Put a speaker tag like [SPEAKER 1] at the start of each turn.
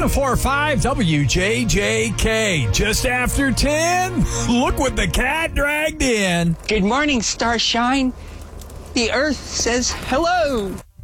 [SPEAKER 1] 104.5 WJJK. Just after 10, look what the cat dragged in.
[SPEAKER 2] Good morning, Starshine. The Earth says hello.